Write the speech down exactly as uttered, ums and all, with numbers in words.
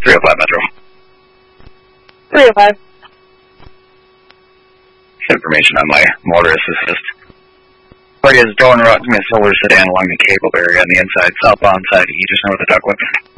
three oh five Metro. three oh five. Information on my motorist assist. Party is going around to me a solar sedan along the Cape area on the inside, southbound side, you just know where the duck went.